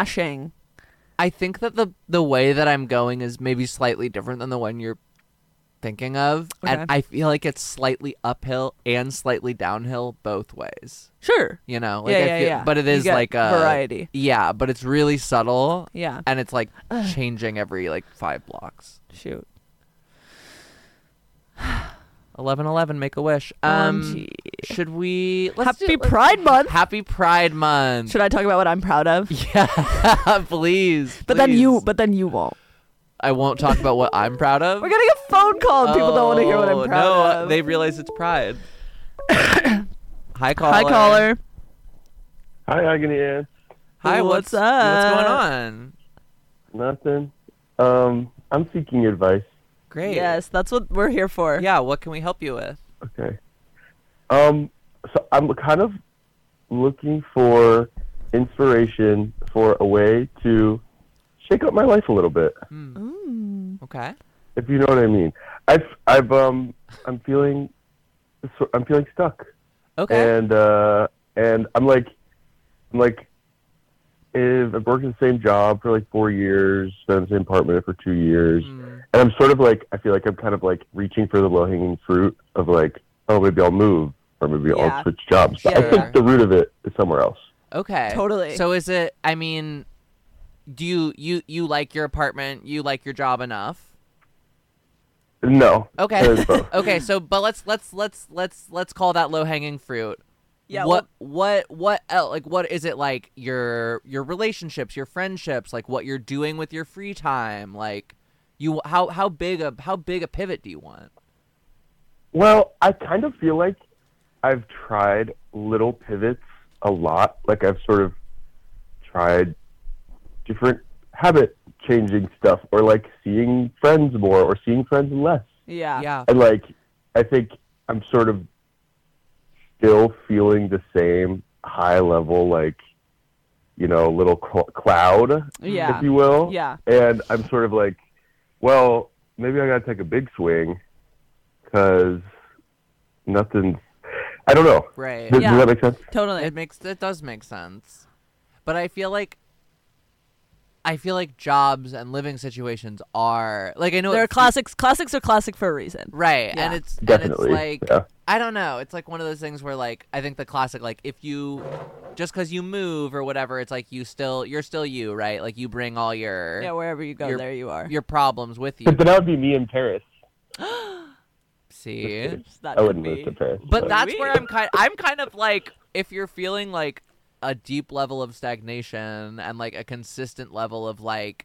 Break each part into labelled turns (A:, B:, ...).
A: smashing.
B: I think that the way that I'm going is maybe slightly different than the one you're thinking of.
A: Okay.
B: And I feel like it's slightly uphill and slightly downhill both ways.
A: Sure.
B: You know?
A: Yeah,
B: I
A: yeah,
B: feel,
A: yeah.
B: But it
A: You
B: is
A: get
B: like a
A: variety.
B: Yeah, but it's really subtle.
A: Yeah.
B: And it's like changing every like 5 blocks.
A: Shoot.
B: 11/11, make a wish.
A: OMG.
B: Should we
A: Happy Pride Month.
B: Happy Pride Month.
A: Should I talk about what I'm proud of?
B: Yeah, please.
A: But then you won't.
B: I won't talk about what I'm proud of.
A: We're getting a phone call and people don't want to hear what I'm proud of.
B: They realize it's Pride. Hi, caller.
A: Hi, caller.
C: Hi, Agony Ants.
B: Hi,
A: What's
B: What's going
A: up?
B: on?
C: Nothing. I'm seeking advice.
B: Great.
A: Yes, that's what we're here for.
B: Yeah, what can we help you with?
C: Okay. So I'm kind of looking for inspiration for a way to shake up my life a little bit,
B: Okay.
C: if you know what I mean. I'm feeling stuck.
B: Okay.
C: And I'm like, if I've worked in the same job for like 4 years, been in the same apartment for 2 years, and I'm sort of like, I feel like I'm kind of like reaching for the low-hanging fruit of like, oh, maybe I'll move, or maybe
A: Yeah.
C: I'll switch jobs. But I
B: Sure.
C: think the root of it is somewhere else.
B: Okay.
A: Totally.
B: So is it, I mean, do you like your apartment, you like your job enough?
C: No.
B: Okay.
C: It is both.
B: Okay, so but let's call that low-hanging fruit.
A: Yeah.
B: What else, like what is it, like your relationships, your friendships, like what you're doing with your free time, like how big a pivot do you want?
C: Well, I kind of feel like I've tried little pivots a lot. Like I've sort of tried different habit changing stuff, or like seeing friends more or seeing friends less.
A: Yeah.
B: Yeah.
C: And like, I think I'm sort of still feeling the same high level, like, you know, little cloud,
A: Yeah.
C: if you will.
A: Yeah.
C: And I'm sort of like, well, maybe I got to take a big swing because nothing's, I don't know.
B: Right.
C: Does
A: Yeah.
C: that make sense?
A: Totally.
B: It does make sense. But I feel like jobs and living situations are like, I know
A: They're classics. Classics are classic for a reason.
B: right,
A: Yeah.
B: and it's
C: Definitely.
B: like
C: Yeah.
B: I don't know. It's like one of those things where like I think the classic, like if you just because you move or whatever, it's like you're still you, right? Like you bring all your
A: Yeah, wherever you go,
B: your-
A: there you are.
B: your problems with you.
C: But that would be me in Paris.
B: See,
A: That
C: I
A: could
C: wouldn't
A: be.
C: move to Paris.
B: but that's where I'm kind of like, if you're feeling like a deep level of stagnation and like a consistent level of like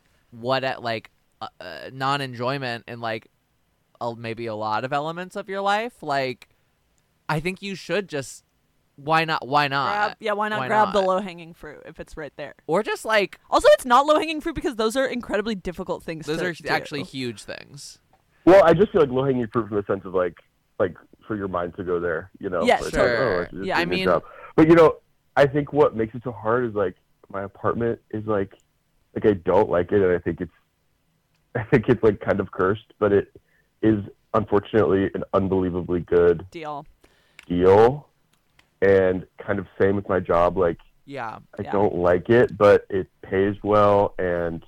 B: non-enjoyment in like maybe a lot of elements of your life, like I think you should just why not
A: Why not grab the
B: not?
A: low-hanging fruit if it's right there?
B: Or just like
A: Also, it's not low-hanging fruit because those are incredibly difficult things
B: those
A: to
B: are
A: do.
B: actually huge things.
C: Well, I just feel like low-hanging fruit from the sense of like for your mind to go there, you know?
A: Yeah,
C: where it's
B: sure.
C: Like, I should just
A: Yeah,
C: do
B: I
C: a good
B: mean-
C: job. But, you know, I think what makes it so hard is like my apartment is like I don't like it, and I think it's like kind of cursed, but it is unfortunately an unbelievably good
A: Deal.
C: deal. And kind of same with my job, like
B: Yeah.
C: I
A: Yeah.
C: don't like it, but it pays well, and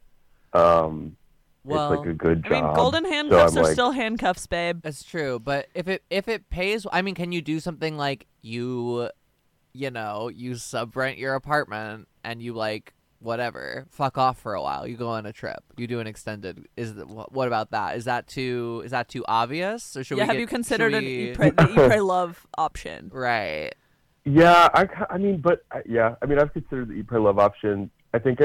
B: Well,
C: it's like a good
A: I
C: job.
A: mean, golden handcuffs
C: I'm
A: are
C: like-
A: still handcuffs, babe.
B: that's true, but if it pays, I mean, can you do something like you subrent your apartment and you like whatever, fuck off for a while. You go on a trip. You do an extended. What about that? Is that too obvious, or should we?
A: Have
B: get-
A: you considered
B: should
A: the
B: we-
A: Eat, Pray, Love option?
B: Right.
C: Yeah, I mean, I've considered the Eat, Pray, Love option. I think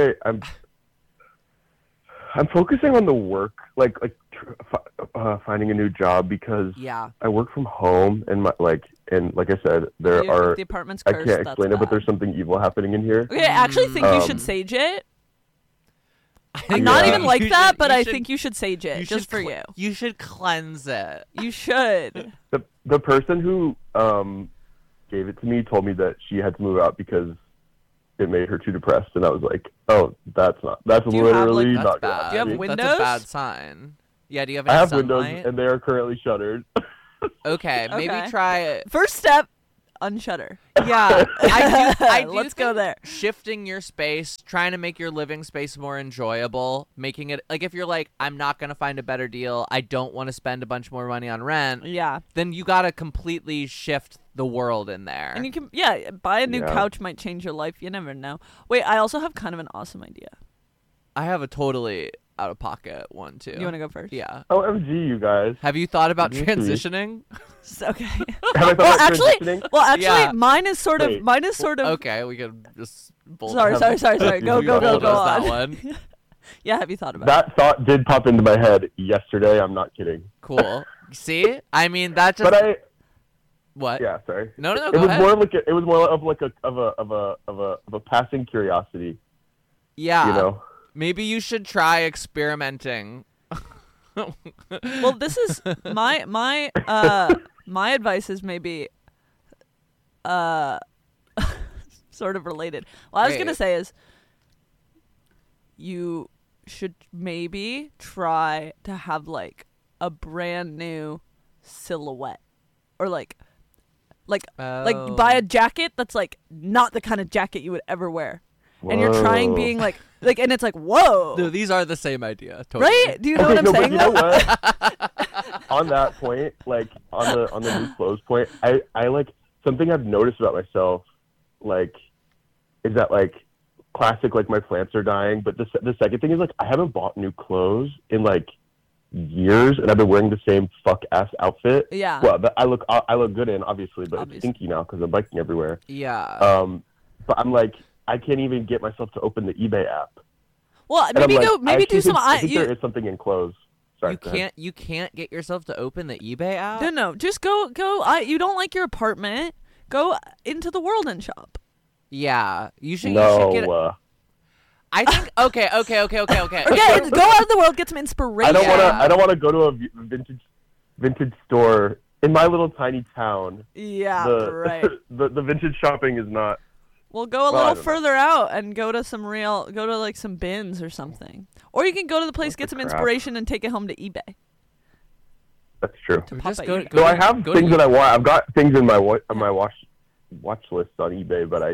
C: I'm focusing on the work, finding a new job, because
B: Yeah.
C: I work from home, and like I said,
A: The apartment's
C: I
A: cursed.
C: can't
A: that's
C: explain it, but
A: bad.
C: there's something evil happening in here.
A: Okay, I actually think you should
C: Um,
A: sage it. I'm
C: Yeah.
A: not even like
B: You
A: that,
B: should-
A: but
B: you
A: I
B: should-
A: think you should sage it just for you.
B: You should cleanse it.
A: You should.
C: The person who gave it to me told me that she had to move out because it made her too depressed, and I was like, oh, that's
A: Do you have, like-
C: literally
B: That's
C: not
B: bad.
C: gonna
A: Do you have
C: happen.
A: windows?
B: That's a bad sign. Yeah. Do you have any
C: I have
B: sunlight?
C: windows, and they are currently shuttered.
B: Okay, maybe
A: Okay.
B: try it.
A: First step, unshutter.
B: Yeah, I do
A: Let's go
B: think
A: there.
B: Shifting your space, trying to make your living space more enjoyable, making it like if you're like, I'm not gonna find a better deal, I don't want to spend a bunch more money on rent,
A: Yeah.
B: then you gotta completely shift the world in there.
A: And you can, buy a new
C: Yeah.
A: couch might change your life. You never know. Wait, I also have kind of an awesome idea.
B: I have a totally out of pocket one too.
A: You want to go first?
B: Yeah.
C: OMG, you guys.
B: Have you thought about
C: Me too.
B: transitioning?
A: Okay.
C: Have I thought
A: Well,
C: about
A: actually,
C: transitioning?
B: Yeah.
A: mine is sort of.
C: Wait.
B: Okay, we can just. both
A: Sorry.
B: have-
A: Go,
B: you
A: go,
B: told
A: go
B: us
A: on.
B: that one.
A: Yeah, have you thought about it?
C: That thought did pop into my head yesterday. I'm not kidding.
B: Cool. See, I mean that just.
C: But
B: What?
C: yeah, sorry.
B: No,
C: It
B: go
C: was
B: ahead.
C: more like it was more of like a passing curiosity.
B: Yeah.
C: You know.
B: Maybe you should try experimenting.
A: Well, this is my my advice is maybe sort of related. What I was gonna
B: Great.
A: say is you should maybe try to have like a brand new silhouette or like
B: Oh.
A: buy a jacket that's like not the kind of jacket you would ever wear. And you're trying
C: Whoa.
A: being like and it's like, whoa.
B: No, these are the same idea. Totally.
A: Right? Do you know
C: Okay,
A: what I'm
C: no, but
A: saying?
C: you know
A: though?
C: what? On that point, like on the new clothes point, I like something I've noticed about myself, like, is that like classic like my plants are dying. But the second thing is like I haven't bought new clothes in like years, and I've been wearing the same fuck ass outfit.
A: Yeah.
C: Well, that I look good in obviously, but
A: Obviously.
C: it's stinky now because I'm biking everywhere.
B: Yeah.
C: But I'm like I can't even get myself to open the eBay app.
A: Well,
C: And I'm
A: maybe
C: like,
A: maybe do some
C: I think
A: you,
C: there is something in clothes. Sorry, go ahead.
B: you can't get yourself to open the eBay app.
A: No, just go. You don't like your apartment? Go into the World and shop.
B: Yeah, you should.
C: No,
B: You should get. I think. Okay.
A: Okay, go out of the world, get some inspiration.
C: I don't want to go to a vintage store in my little tiny town.
A: Yeah,
C: The
A: right.
C: the vintage shopping is not.
A: Well, go a
C: Well, I
A: little
C: don't know.
A: further out and go to like some bins or something. Or you can go to the place,
C: What
A: get
C: the
A: some
C: crap?
A: inspiration, and take it home to eBay.
C: That's true.
A: To
B: Or
A: pop
B: just
A: at
B: go.
A: your-
B: go
C: So I
B: to-
C: have
B: go to
C: things that I want. I've got things in my watch list on eBay, but I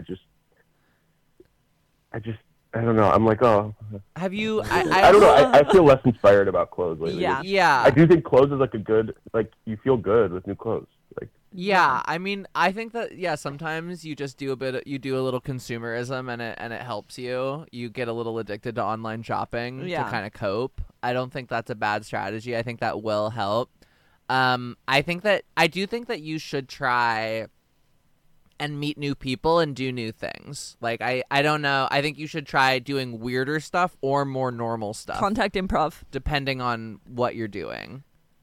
C: don't know. I'm like, oh,
B: Have you?
C: I don't know. I feel less inspired about clothes lately.
A: Yeah.
B: Yeah.
C: I do think clothes is like a good, like you feel good with new clothes. Like
B: Yeah, I mean, I think that sometimes you just do a little consumerism and it helps you. You get a little addicted to online shopping
A: Yeah.
B: to kind of cope. I don't think that's a bad strategy. I think that will help. I do think that you should try and meet new people and do new things. Like I don't know. I think you should try doing weirder stuff or more normal stuff,
A: Contact Improv.
B: depending on what you're doing.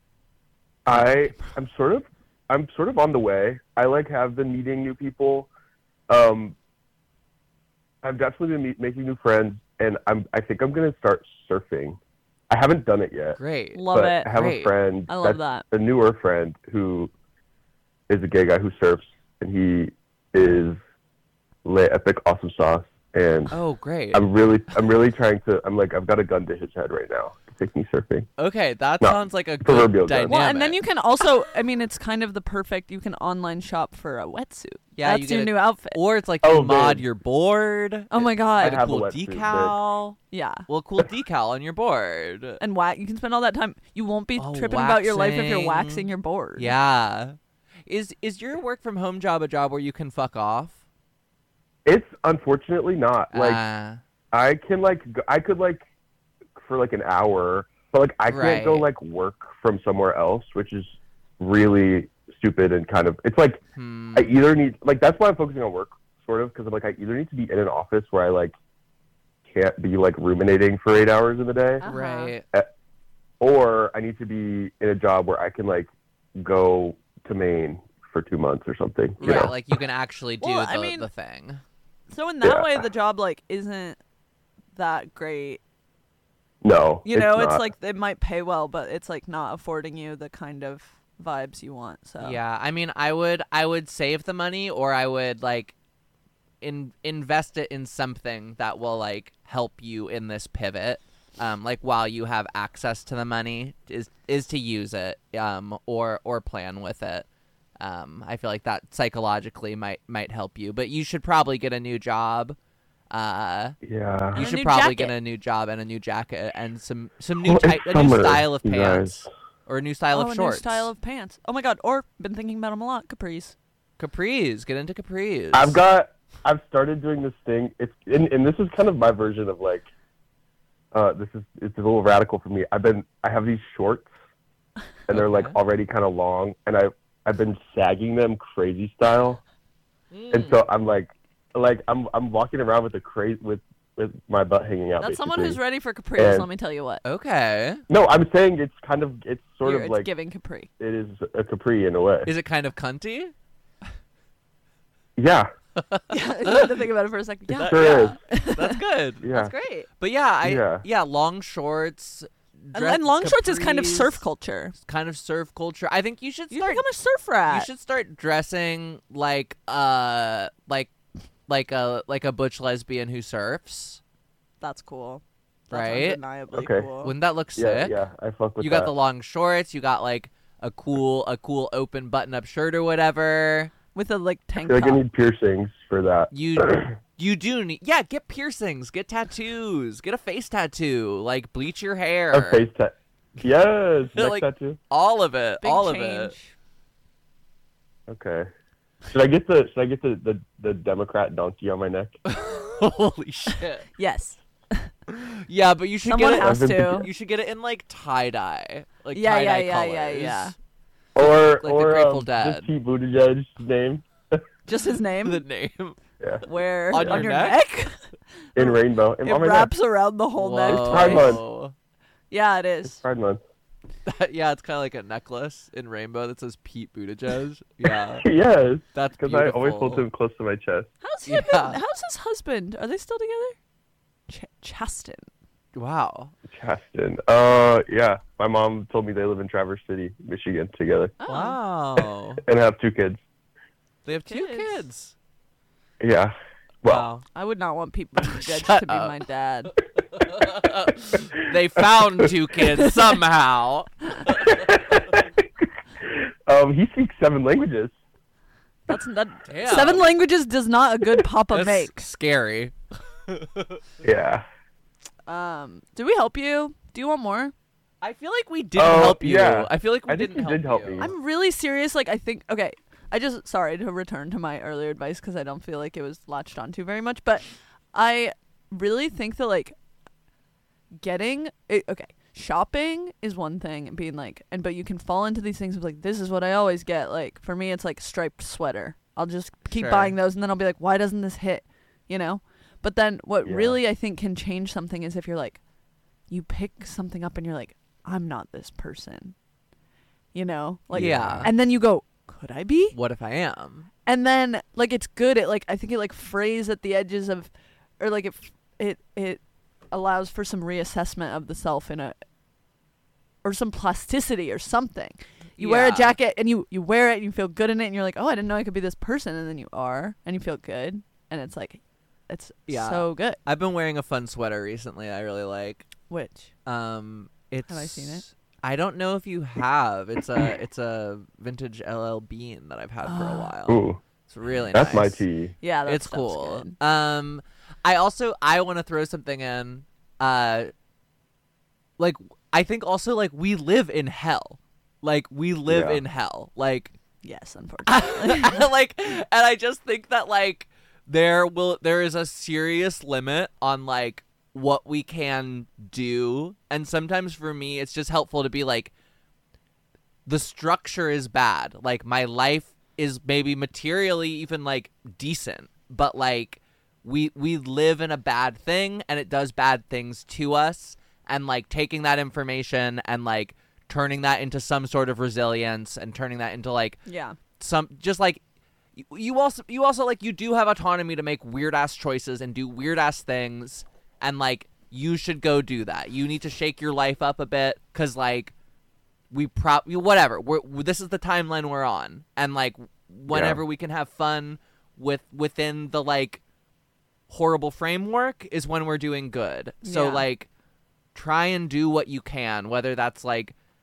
C: I'm sort of on the way. I have been meeting new people. I've definitely been making new friends, and I think I'm gonna start surfing. I haven't done it yet.
B: Great.
A: Love
C: but
A: it.
C: I have
B: Great.
C: a friend.
A: I love
C: that's
A: that.
C: A newer friend who is a gay guy who surfs, and he is epic awesome sauce. And
B: Oh, great.
C: I'm really trying to. I'm like I've got a gun to his head right now to take me surfing.
B: Okay, that
C: No,
B: sounds like a good
C: proverbial gun.
B: dynamic.
A: Well, and then you can also, I mean, it's kind of the perfect, you can online shop for a wetsuit.
B: Yeah,
A: That's
B: you get
A: your
B: it-
A: new outfit.
B: Or it's like
C: Oh,
B: you mod
C: babe.
B: your board.
A: Oh my
B: Get
A: God.
B: a
C: have a
B: cool
C: wetsuit, babe.
B: decal.
A: Yeah.
B: Well, cool decal on your board.
A: And you can spend all that time. You won't be
B: Oh,
A: tripping about your life if you're
B: waxing.
A: waxing your board.
B: Yeah. Is your work from home job a job where you can fuck off?
C: It's unfortunately not. Like I can I could for like an hour, but like I can't go
B: Right.
C: like work from somewhere else, which is really stupid and kind of it's like
B: hmm.
C: I either need that's why I'm focusing on work sort of because I'm like I either need to be in an office where I like can't be like ruminating for 8 hours in the day,
A: Uh-huh.
B: Right.
C: or I need to be in a job where I can like go to Maine for 2 months or something. You
B: Yeah,
C: know?
B: like you can actually do
A: Well,
B: the,
A: I mean-
B: the thing.
A: So in that
C: Yeah.
A: way, the job isn't that great.
C: No,
A: You know, it's
C: not.
A: like it might pay well, but it's like not affording you the kind of vibes you want. So
B: Yeah, I mean, I would save the money, or I would like invest it in something that will like help you in this pivot. Like while you have access to the money, is to use it, or plan with it. I feel like that psychologically might help you, but you should probably get a new job.
C: Yeah.
B: You
A: And a
B: should
A: new
B: probably
A: jacket.
B: get a new job and a new jacket and some
C: Well,
B: new
C: it's
B: a new
C: summer,
B: style of
C: you
B: pants
C: guys.
B: or a new style
A: Oh,
B: of
A: a
B: shorts.
A: new style of pants. Oh my god! Or been thinking about them a lot. Capris.
B: capris. Get into capris.
C: I've started doing this thing. And this is kind of my version of like, it's a little radical for me. I have these shorts, and they're like
B: Okay.
C: already kind of long, and I've been sagging them crazy style,
B: Mm.
C: and so I'm like I'm walking around with with my butt hanging out.
A: That's someone
C: basically.
A: who's ready for capris.
C: And-
A: Let me tell you what.
B: Okay.
C: No, I'm saying it's sort
A: It's
C: of like
A: giving capri.
C: it is a capri in a way.
B: Is it kind of cunty?
C: Yeah,
A: Yeah, I had to think about it for a second. Yeah,
C: sure
B: yeah.
C: is.
B: That's good.
C: Yeah.
A: that's great.
B: But yeah,
C: Yeah.
B: long shorts.
A: And long shorts is kind of
B: capris,
A: surf culture.
B: Kind of surf culture. I think you should
A: You
B: start.
A: become a surf rat.
B: You should start dressing like a butch lesbian who surfs.
A: That's cool. That's
B: Right?
A: undeniably
C: Okay.
A: cool.
B: Wouldn't that look
C: Yeah,
B: sick?
C: yeah, I fuck with
B: You
C: that.
B: got the long shorts. You got like a cool open button up shirt or whatever.
A: With a like
C: I
A: tank
C: feel like I
A: top.
C: need piercings for that.
B: You do need get piercings, get tattoos, get a face tattoo, like bleach your hair,
C: A face tattoo. Yes, neck
B: Like-
C: tattoo.
B: all of it,
A: Big
B: all
A: change.
B: of it.
C: Okay. Should I get the Democrat donkey on my neck?
B: Holy shit!
A: Yes.
B: Yeah, but you should
A: Someone
B: get it.
A: has
C: I've been
A: to.
C: thinking-
B: You should get it in like tie dye, like
A: Yeah,
B: tie dye
A: yeah,
B: colors.
A: yeah, yeah.
C: Or
B: the Grateful
C: just
B: Dead.
C: Pete Buttigieg's name
A: Just his name.
B: The name
C: yeah.
A: Where
B: On
A: on
B: your
A: your
B: neck?
A: neck?
C: in rainbow. And
A: It
C: on my
A: wraps
C: neck.
A: around the whole neck.
B: Whoa.
C: Pride
A: twice.
C: Month.
A: Yeah, it is.
C: Pride Month.
B: Yeah, it's kind of like a necklace in rainbow that says Pete Buttigieg. Yeah,
C: Yes,
B: that's
C: because
B: beautiful.
C: I always hold him close to my chest.
A: How's him?
B: Yeah.
A: How's his husband? Are they still together? Chasten.
B: Wow.
C: Chasten. Yeah. My mom told me they live in Traverse City, Michigan, together,
A: Oh.
B: Wow.
C: and have 2 kids.
B: They have 2
A: Kids.
B: kids.
C: Yeah. Well,
B: Wow.
A: I would not want people to judge
B: Shut
A: to be
B: up.
A: my dad.
B: They found 2 kids somehow.
C: he speaks 7 languages.
A: That's that.
B: Damn.
A: 7 languages does not a good papa
B: That's
A: make.
B: scary.
C: Yeah.
A: Do we help you? Do you want more?
B: I feel like we didn't
C: Oh,
B: help you.
C: yeah.
B: I feel like we
C: I think
B: didn't
C: you did help
B: you.
C: me.
A: I'm really serious. Like, I think, okay, sorry to return to my earlier advice because I don't feel like it was latched onto very much, but I really think that, like, shopping is one thing and being like, but you can fall into these things of like, this is what I always get. Like, for me, it's like striped sweater. I'll just keep
B: Sure.
A: buying those and then I'll be like, why doesn't this hit? You know? But then what
C: Yeah.
A: really I think can change something is if you're like, you pick something up and you're like, I'm not this person. You know? Like,
B: Yeah.
A: and then you go, could I be?
B: What if I am?
A: And then like it's good at like I think it like frays at the edges of, or like it allows for some reassessment of the self in a, or some plasticity or something. You wear a
B: Yeah.
A: jacket and you wear it and you feel good in it and you're like, oh, I didn't know I could be this person, and then you are and you feel good and it's like, it's
B: Yeah.
A: so good.
B: I've been wearing a fun sweater recently. I really like.
A: Which
B: It's.
A: Have I seen it?
B: I don't know if you have. It's a vintage LL Bean that I've had for a while.
C: Ooh,
B: It's really
C: that's my
B: nice.
C: tea.
A: yeah, that
B: It's
A: stuff's
B: cool.
A: good.
B: I want to throw something in. Like I think also like we live in hell. Like we live
C: Yeah.
B: in hell. Like
A: Yes, unfortunately.
B: like, and I just think that like there is a serious limit on like what we can do, and sometimes for me it's just helpful to be like, the structure is bad. Like my life is maybe materially even like decent, but like we live in a bad thing and it does bad things to us, and like taking that information and like turning that into some sort of resilience and turning that into like
A: yeah.
B: some just like you also like you do have autonomy to make weird ass choices and do weird ass things, and like you should go do that. You need to shake your life up a bit because like whatever this is the timeline we're on, and like whenever we can have fun within the like horrible framework is when we're doing good. So
A: Yeah.
B: like try and do what you can, whether that's like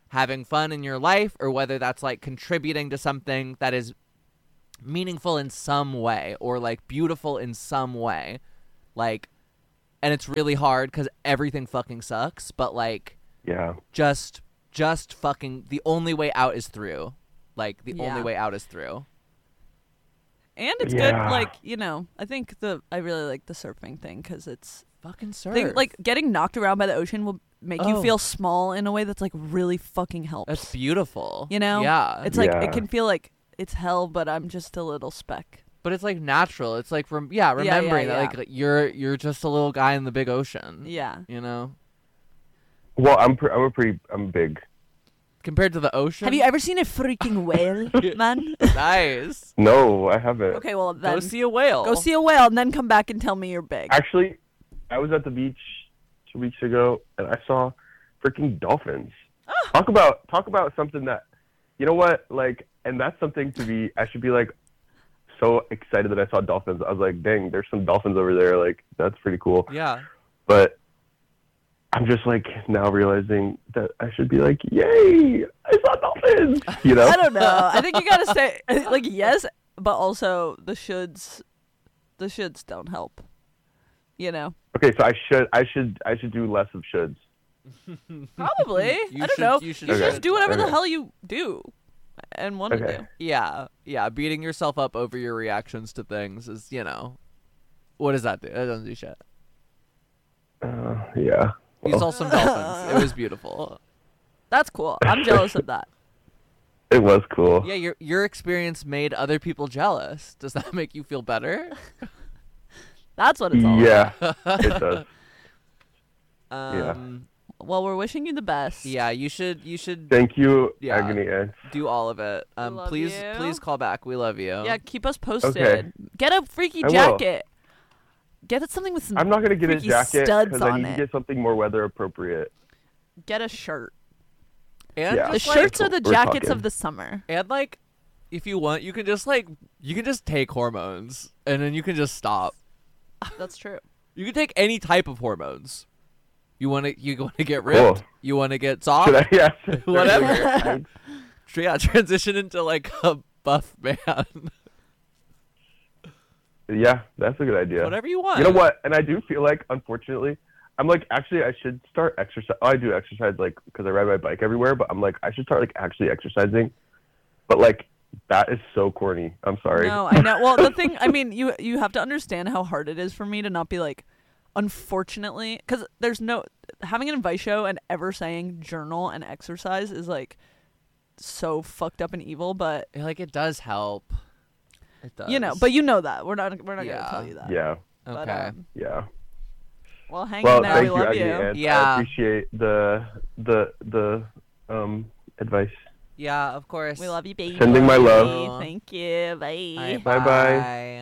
B: having fun in your life, or whether that's like contributing to something that is meaningful in some way or like beautiful in some way. Like, and it's really hard because everything fucking sucks, but like,
C: Yeah.
B: just fucking, the only way out is through. Like, the only way out is through.
A: And it's good, like, you know, I think I really like the surfing thing because it's
B: Fucking surf.
A: like getting knocked around by the ocean will make you feel small in a way that's like really fucking helps.
B: That's beautiful.
A: You know?
B: Yeah.
A: It's like
C: Yeah.
A: it can feel like it's hell, but I'm just a little speck.
B: But it's like natural. It's like remembering
A: yeah.
B: that like you're just a little guy in the big ocean.
A: Yeah.
B: You know?
C: Well, I'm big.
B: Compared to the ocean.
A: Have you ever seen a freaking whale, man?
B: Nice.
C: No, I haven't.
A: Okay, well then
B: Go see a whale.
A: go see a whale and then come back and tell me you're big.
C: Actually, I was at the beach 2 weeks ago and I saw freaking dolphins. Talk about something that, you know what, like, and that's something I should be like so excited that I saw dolphins. I was like, dang, there's some dolphins over there. Like, that's pretty cool.
B: Yeah.
C: But I'm just like now realizing that I should be like, yay, I saw dolphins. You know?
A: I don't know. I think you gotta say like yes, but also the shoulds don't help. You know?
C: Okay, so I should do less of shoulds.
A: Probably.
B: You
A: I don't
B: should-
A: know.
B: you
A: You
B: should-
A: should
C: Okay.
A: just do whatever the
C: Okay.
A: hell you do and want to
C: Okay.
A: do.
B: Yeah. Beating yourself up over your reactions to things is, you know, what does that do? It doesn't do shit.
C: Yeah.
B: You saw some dolphins. It was beautiful.
A: That's cool. I'm jealous of that.
C: It was cool.
B: Yeah, your experience made other people jealous. Does that make you feel better?
A: That's what it's all
C: Yeah, it does.
B: Um,
A: Well, we're wishing you the best.
B: yeah, you should
C: Thank you,
B: Yeah.
C: Agony Ant.
B: do all of it.
A: love
B: Please
A: you.
B: call back. We love you.
A: Yeah, keep us posted.
C: Okay.
A: Get a freaky
C: I will.
A: jacket. Get it something with some
C: I'm not gonna get a
A: freaky
C: jacket
A: studs
C: because I
A: on
C: need
A: it.
C: to get something more weather appropriate.
A: Get a shirt.
B: And
C: Yeah.
A: The
B: just, like,
A: shirts are the
C: we're
A: jackets
C: talking.
A: of the summer.
B: and like, if you want, you can just take hormones, and then you can just stop.
A: That's true.
B: You can take any type of hormones. You want to get ripped.
C: Cool.
B: You want to get soft.
C: Should I? Yeah.
B: Whatever. Yeah, transition into like a buff man.
C: Yeah, that's a good idea.
B: Whatever you want.
C: You know what? And I do feel like, unfortunately, I'm like, actually, I should start exercise. I do exercise, like, because I ride my bike everywhere, but I'm like, I should start, like, actually exercising. But, like, that is so corny. I'm sorry.
A: No, I know. Well, the thing, I mean, you have to understand how hard it is for me to not be like, unfortunately, because there's no, having an advice show and ever saying journal and exercise is like so fucked up and evil, but
B: Like, it does help. It does.
A: you know, but you know that. We're not gonna
B: Yeah.
A: tell you that.
C: Yeah,
A: But,
B: Okay.
C: yeah.
A: well, hang
C: Well,
A: in there.
C: thank
A: We
C: you,
A: love
C: Aggie,
A: you.
C: and
B: Yeah.
C: I appreciate the advice.
B: Yeah, of course.
A: We love you, baby.
C: Sending my love.
A: Thank you. Bye.
C: Bye-bye.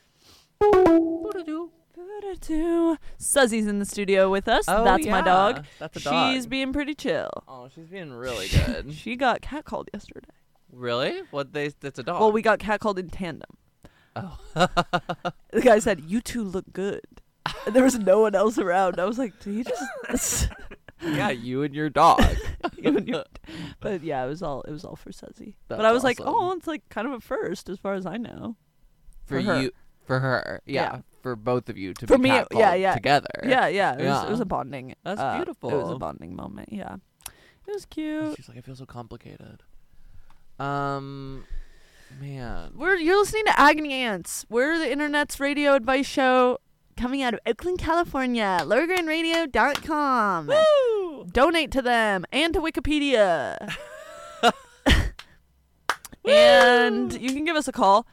A: Suzzy's in the studio with us.
B: Oh,
A: That's my
B: yeah.
A: dog.
B: That's a dog.
A: She's being pretty chill.
B: Oh, she's being really good.
A: She got catcalled yesterday.
B: Really? That's a dog.
A: Well, we got catcalled in tandem.
B: Oh.
A: The guy said, "You two look good." And there was no one else around. I was like, "Did he just?"
B: Yeah, you and your dog.
A: But yeah, it was all for Suzzy.
B: That's
A: But I was like,
B: awesome.
A: "Oh, it's like kind of a first, as far as I know."
B: For
A: her.
B: you, for her. Yeah.
A: Yeah.
B: For both of you to
A: For
B: be
A: me,
B: catcalled
A: yeah.
B: together.
A: Yeah. It
B: Yeah.
A: was a bonding.
B: That's
A: It was
B: beautiful.
A: a bonding moment. Yeah, it was cute.
B: She's like, I feel so complicated. Man.
A: You're listening to Agony Ants. We're the internet's radio advice show coming out of Oakland, California. LowerGrandRadio.com.
B: Woo!
A: Donate to them and to Wikipedia. And you can give us a call,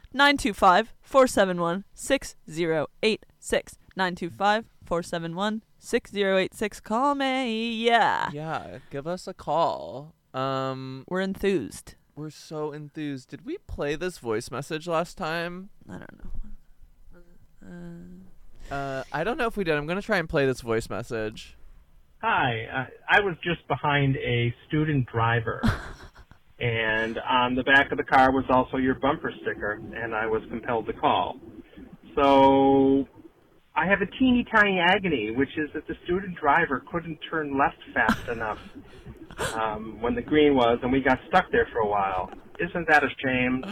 A: 925-471-6086. 925-471-6086. Call me. Yeah.
B: Yeah, give us a call.
A: We're enthused.
B: We're so enthused. Did we play this voice message last time?
A: I don't know.
B: I don't know if we did. I'm gonna try and play this voice message.
D: Hi, I was just behind a student driver, and on the back of the car was also your bumper sticker, and I was compelled to call. So I have a teeny tiny agony, which is that the student driver couldn't turn left fast enough when the green was, and we got stuck there for a while. Isn't that a shame?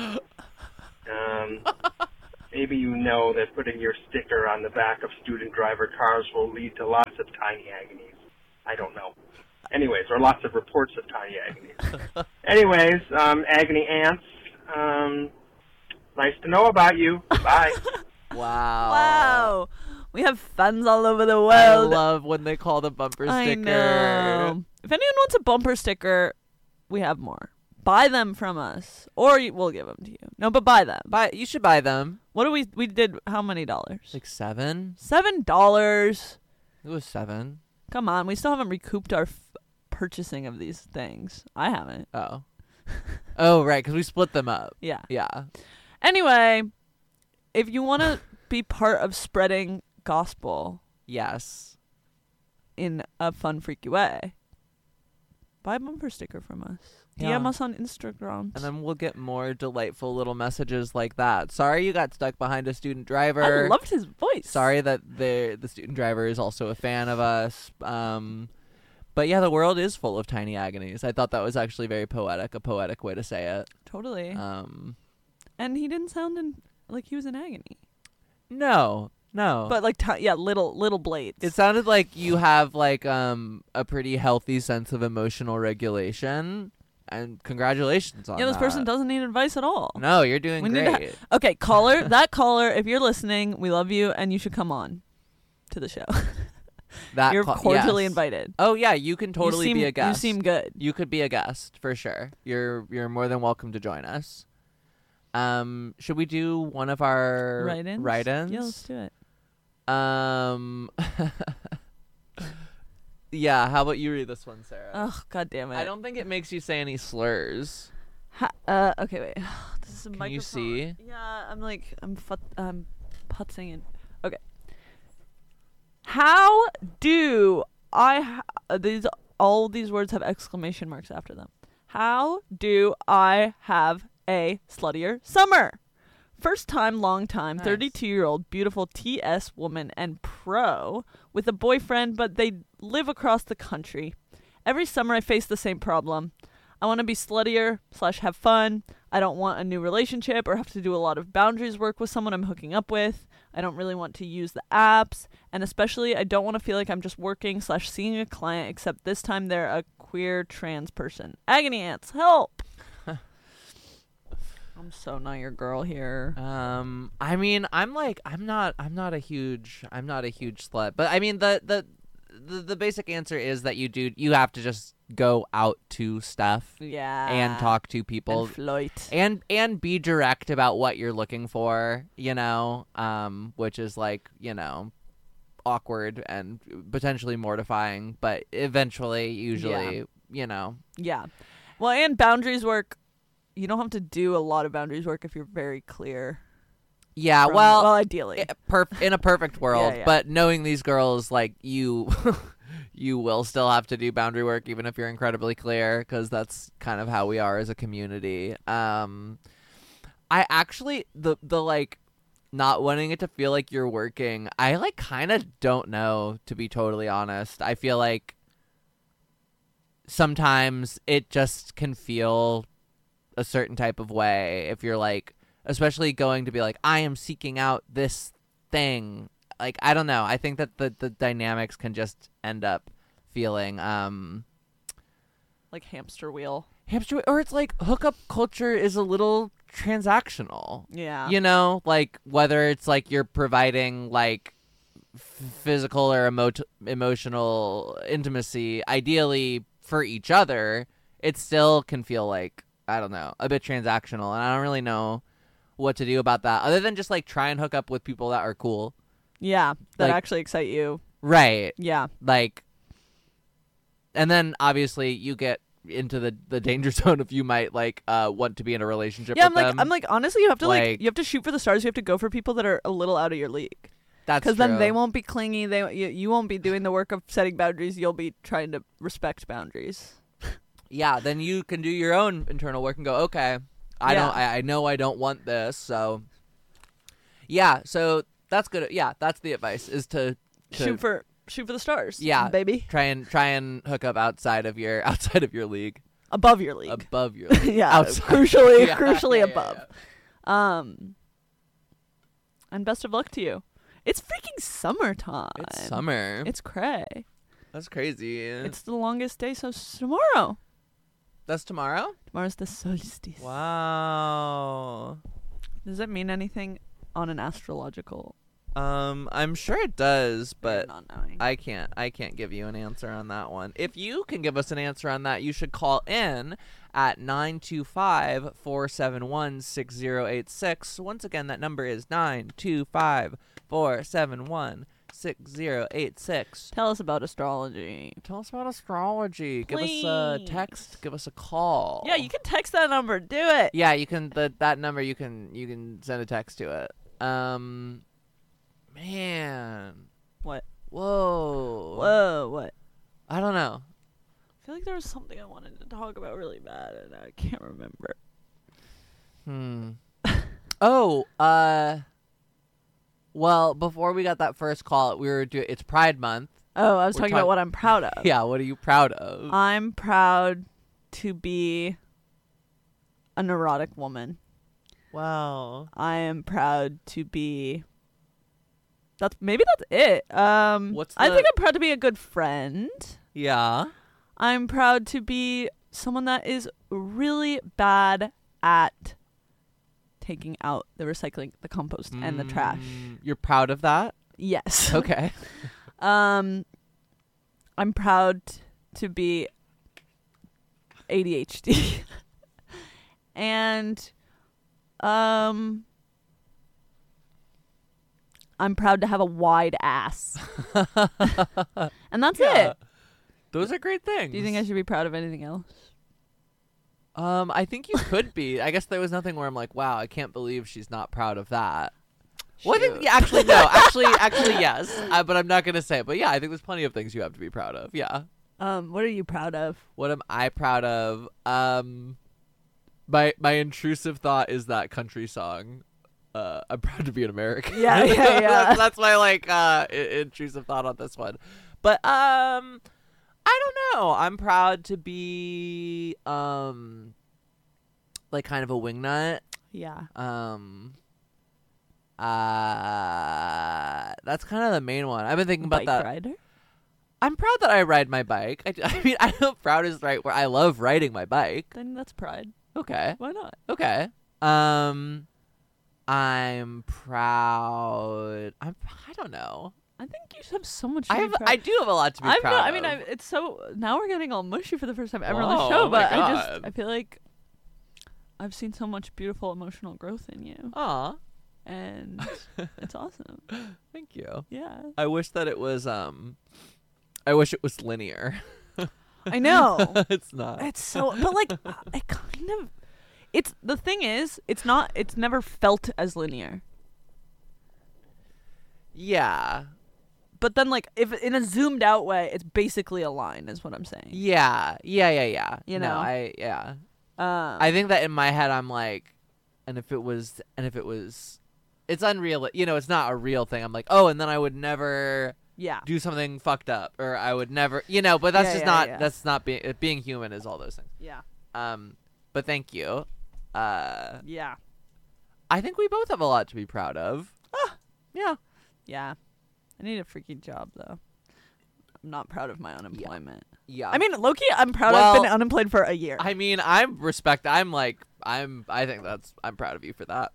D: Maybe you know that putting your sticker on the back of student driver cars will lead to lots of tiny agonies. I don't know. Anyways, or lots of reports of tiny agonies. Anyways, agony ants, nice to know about you. Bye.
B: Wow.
A: Wow. We have fans all over the
B: I
A: world.
B: love when they call the bumper sticker.
A: I know. If anyone wants a bumper sticker, we have more. Buy them from us, or we'll give them to you. No, but buy them.
B: You should buy them.
A: What do we did? How many dollars?
B: Like $7?
A: $7.
B: It was 7.
A: Come on, we still haven't recouped our purchasing of these things. I haven't.
B: Oh. Oh, right, because we split them up.
A: Yeah.
B: Yeah.
A: Anyway, if you want to be part of spreading gospel
B: Yes.
A: in a fun, freaky way, buy a bumper sticker from us.
B: Yeah.
A: DM us on Instagram.
B: And then we'll get more delightful little messages like that. Sorry you got stuck behind a student driver.
A: I loved his voice.
B: Sorry that the student driver is also a fan of us. But yeah, the world is full of tiny agonies. I thought that was actually very poetic, a poetic way to say it.
A: Totally.
B: Um,
A: And he didn't sound like he was in agony.
B: no.
A: But like, little blades.
B: It sounded like you have like a pretty healthy sense of emotional regulation, and congratulations on that.
A: yeah, this person doesn't need advice at all.
B: No, you're doing
A: We need to
B: great.
A: Okay, caller, that caller, if you're listening, we love you, and you should come on to the show.
B: That
A: You're cordially
B: yes.
A: invited.
B: Oh yeah, you can totally be a guest.
A: You seem good.
B: You could be a guest for sure. You're more than welcome to join us. Should we do one of our
A: Write-ins?
B: write-ins?
A: Yeah, let's do it.
B: Yeah, how about you read this one, Sarah?
A: Oh, God damn it.
B: I don't think it makes you say any slurs.
A: Okay, wait. This is a
B: Can
A: microphone.
B: you see?
A: Yeah, I'm putzing in. Okay. How do I all these words have exclamation marks after them. How do I have a sluttier summer? First time, long time,
B: Nice.
A: 32-year-old, beautiful TS woman and pro with a boyfriend, but they live across the country. Every summer I face the same problem. I want to be sluttier / have fun. I don't want a new relationship or have to do a lot of boundaries work with someone I'm hooking up with. I don't really want to use the apps. And especially, I don't want to feel like I'm just working / seeing a client, except this time they're a queer trans person. Agony ants, help! I'm so not your girl here.
B: I mean, I'm not a huge slut, but I mean the basic answer is that you have to just go out to stuff
A: Yeah.
B: and talk to people
A: And float.
B: and be direct about what you're looking for, which is like, awkward and potentially mortifying, but eventually usually,
A: Yeah. Well, and boundaries work. You don't have to do a lot of boundaries work if you're very clear.
B: yeah,
A: from-
B: well,
A: ideally.
B: in a perfect world,
A: yeah.
B: but knowing these girls, like you you will still have to do boundary work even if you're incredibly clear, because that's kind of how we are as a community. I actually the like not wanting it to feel like you're working, I like kind of don't know, to be totally honest. I feel like sometimes it just can feel a certain type of way if you're like, especially going to be like, I am seeking out this thing. Like, I don't know. I think that the dynamics can just end up feeling
A: Like hamster wheel.
B: hamster, or it's like hookup culture is a little transactional.
A: Yeah.
B: Like whether it's like you're providing like physical or emotional intimacy, ideally for each other, it still can feel like, I don't know, a bit transactional, and I don't really know what to do about that other than just like try and hook up with people that are cool.
A: Yeah. That
B: Like-
A: actually excite you.
B: Right.
A: Yeah.
B: Like, and then obviously you get into the danger zone if you might like want to be in a relationship
A: Yeah,
B: with them.
A: I'm like honestly, you have to
B: Like-
A: you have to shoot for the stars. You have to go for people that are a little out of your league.
B: That's
A: Because then
B: true.
A: they won't be clingy. You won't be doing the work of setting boundaries. You'll be trying to respect boundaries.
B: Yeah, then you can do your own internal work and go, okay, I know I don't want this, so yeah. So That's good. Yeah, that's the advice is to
A: shoot for the stars.
B: Yeah.
A: baby.
B: try and hook up outside of your league.
A: Above your league.
B: Above your league.
A: Yeah,
B: Outside.
A: crucially
B: Yeah,
A: above.
B: yeah.
A: And best of luck to you. It's freaking summertime.
B: It's summer.
A: It's cray.
B: That's crazy.
A: It's the longest day, so it's tomorrow.
B: That's tomorrow?
A: Tomorrow's the solstice.
B: Wow.
A: Does that mean anything on an astrological?
B: I'm sure it does, but
A: not knowing.
B: I can't give you an answer on that one. If you can give us an answer on that, you should call in at 925-471-6086. Once again, that number is 925-471-6086.
A: Tell us about astrology.
B: Tell us about astrology.
A: Please.
B: Give us a text. Give us a call.
A: Yeah, you can text that number. Do it.
B: Yeah, you can. That number you can send a text to it. Man.
A: What?
B: Whoa.
A: Whoa, what?
B: I don't know.
A: I feel like there was something I wanted to talk about really bad, and I can't remember.
B: Oh, well, before we got that first call, we were doing. It's Pride Month.
A: Oh, I was
B: We're
A: talking
B: talk-
A: about what I'm proud of.
B: Yeah, what are you proud of?
A: I'm proud to be a neurotic woman.
B: Wow.
A: I am proud to be. That's it. I think I'm proud to be a good friend.
B: Yeah.
A: I'm proud to be someone that is really bad at taking out the recycling, the compost, and the trash.
B: You're proud of that?
A: Yes.
B: Okay.
A: I'm proud to be ADHD. And I'm proud to have a wide ass. And that's it.
B: Those are great things.
A: Do you think I should be proud of anything else?
B: I think you could be. I guess there was nothing where I'm like, wow, I can't believe she's not proud of that. Well, I think,
A: Shoot.
B: yeah, actually, no. Actually, yes. But I'm not going to say it. But yeah, I think there's plenty of things you have to be proud of. Yeah.
A: What are you proud of?
B: What am I proud of? My intrusive thought is that country song. I'm proud to be an American.
A: Yeah.
B: that's my intrusive thought on this one. But I don't know. I'm proud to be like kind of a wingnut.
A: Yeah.
B: That's kind of the main one. I've been thinking about
A: Bike
B: that.
A: rider?
B: I'm proud that I ride my bike. I mean, I know proud is right where I love riding my bike.
A: Then that's pride.
B: Okay.
A: Why not?
B: Okay. I'm proud. I don't know.
A: I think you have so much to be proud
B: I do have a lot to be
A: I'm
B: proud
A: not, I
B: of.
A: mean, it's so now we're getting all mushy for the first time ever on
B: Whoa,
A: the show,
B: oh my
A: but
B: God.
A: I feel like I've seen so much beautiful emotional growth in you,
B: Aw,
A: and it's awesome.
B: thank you.
A: Yeah,
B: I wish that it was I wish it was linear.
A: I know.
B: It's not.
A: It's so, but like, it kind of. It's the thing is, it's not. It's never felt as linear.
B: Yeah.
A: But then, like, if in a zoomed out way, it's basically a line, is what I'm saying.
B: Yeah.
A: You
B: No,
A: know?
B: yeah.
A: I
B: I think that in my head I'm like, and if it was, it's unreal. You know, it's not a real thing. I'm like, oh, and then I would never
A: yeah.
B: do something fucked up, or I would never, you know. But that's
A: Yeah,
B: just
A: yeah,
B: not.
A: yeah.
B: That's not being human is all those things.
A: Yeah.
B: But thank you.
A: Yeah.
B: I think we both have a lot to be proud of. Yeah.
A: Yeah. I need a freaking job though. I'm not proud of my unemployment.
B: Yeah.
A: I mean, low-key, I'm proud
B: Well,
A: I've been unemployed for a year.
B: I mean, I think I'm proud of you for that.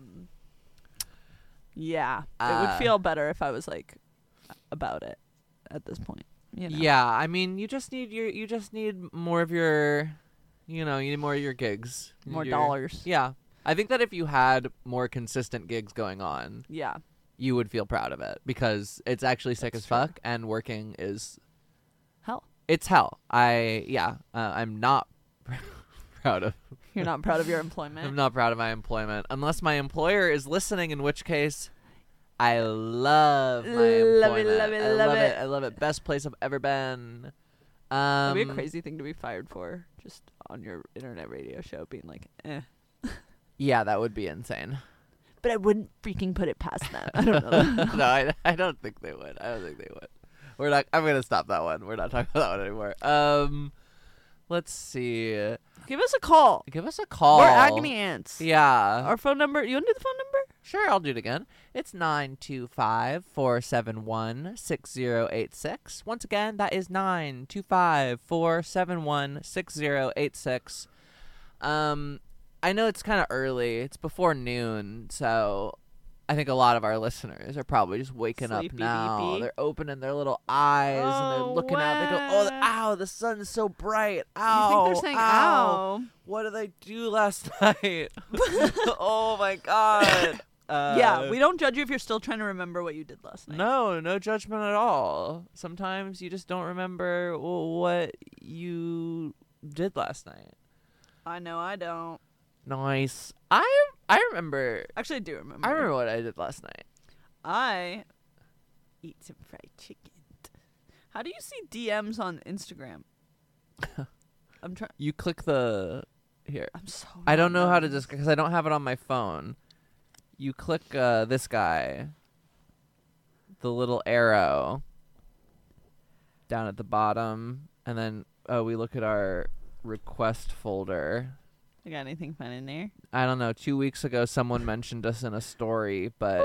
A: Yeah. It would feel better if I was like about it at this point. You know?
B: Yeah, I mean, you just need more of your, you need more of your gigs.
A: More dollars.
B: Yeah. I think that if you had more consistent gigs going on,
A: Yeah.
B: you would feel proud of it because it's actually sick
A: That's
B: as
A: true.
B: fuck and working is
A: Hell.
B: it's hell. I'm not proud of
A: You're not proud of your
B: I'm
A: employment?
B: not proud of my employment unless my employer is listening, in which case I love my
A: Love it,
B: employment.
A: love it,
B: I
A: love
B: love
A: it.
B: I love it. Best place I've ever been.
A: That'd be a crazy thing to be fired for, just on your internet radio show, being like, eh.
B: Yeah, that would be insane.
A: but I wouldn't freaking put it past them. I don't know.
B: No, I don't think they would. I don't think they would. We're not. I'm gonna stop that one. We're not talking about that one anymore. Let's see.
A: Give us a call.
B: Give us a call.
A: We're Agony Ants.
B: Yeah.
A: Our phone number. You want to do the phone number?
B: Sure, I'll do it again. It's 925-471-6086. Once again, that is 925-471-6086. I know it's kind of early. It's before noon, so I think a lot of our listeners are probably just waking up
A: Sleepy
B: now.
A: deepy.
B: They're opening their little eyes and they're
A: Oh,
B: looking out. They go, "Oh, ow, the sun's so bright. Ow,
A: You think they're saying ow?
B: What did I do last night? Oh my god."
A: Yeah, we don't judge you if you're still trying to remember what you did last night.
B: No judgment at all. Sometimes you just don't remember what you did last night.
A: I know I don't.
B: Nice. I remember.
A: Actually, I do remember.
B: I remember what I did last night.
A: I eat some fried chicken. How do you see DMs on Instagram? I'm trying.
B: You click the here.
A: I'm so.
B: I don't know how to
A: nervous.
B: just because I don't have it on my phone. You click this guy. The little arrow down at the bottom, and then we look at our request folder.
A: You got anything fun in there?
B: I don't know. 2 weeks ago, someone mentioned us in a story, but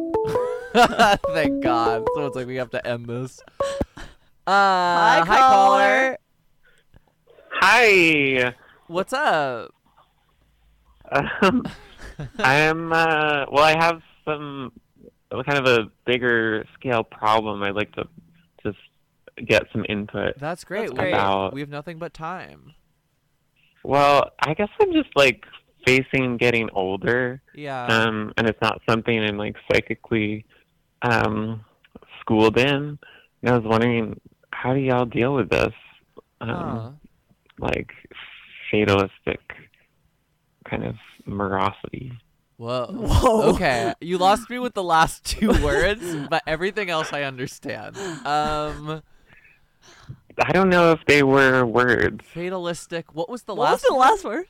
B: thank God. Someone's like, we have to end this.
A: Hi, caller.
E: Hi.
B: What's up?
E: I have some kind of a bigger scale problem. I'd like to just get some input.
B: That's great.
A: That's great.
E: About-
B: We have nothing but time.
E: Well, I guess I'm just facing getting older.
B: Yeah.
E: And it's not something I'm psychically schooled in. And I was wondering, how do y'all deal with this? Fatalistic kind of morosity.
B: Whoa. Okay. You lost me with the last two words, but everything else I understand.
E: I don't know if they were words.
B: Fatalistic. What was the
A: What was
B: last
A: the last word?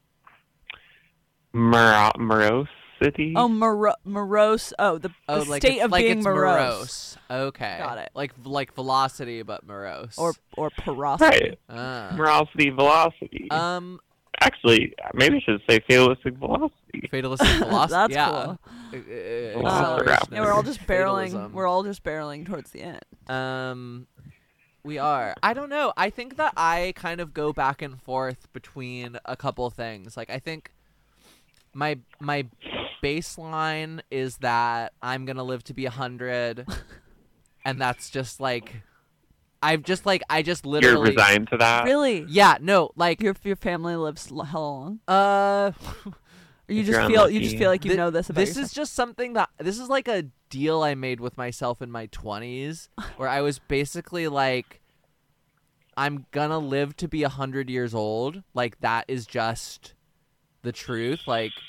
E: Morosity?
A: Oh, morose. Oh, the state
B: it's
A: of
B: like
A: being
B: it's
A: morose.
B: Okay.
A: Got it.
B: Like velocity, but morose.
A: Or porosity.
E: Right. Morosity, velocity.
B: Actually,
E: maybe I should say fatalistic velocity.
B: Fatalistic velocity.
A: That's
B: yeah.
A: cool.
B: Acceleration
A: Yeah, we're all just barreling.
B: fatalism.
A: We're all just barreling towards the end.
B: We are. I don't know. I think that I kind of go back and forth between a couple things. I think my baseline is that I'm gonna live to be 100, and that's just I just
E: You're
B: literally.
E: resigned to that?
A: Really?
B: Yeah. No.
A: Your family lives hella long.
B: Uh.
A: Or you
E: If
A: just
E: you're
A: feel
E: unlucky.
A: like you know this about
B: This
A: yourself.
B: is just something that this is like a deal I made with myself in my 20s, where I was basically like, I'm gonna live to be 100 years old. That is just the truth.